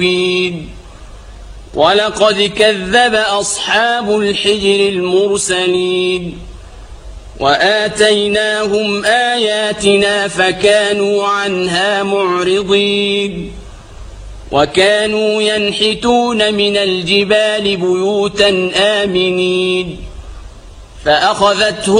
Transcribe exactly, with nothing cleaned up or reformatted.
ولقد كذب أصحاب الحجر المرسلين وآتيناهم آياتنا فكانوا عنها معرضين وكانوا ينحتون من الجبال بيوتا آمنين فأخذتهم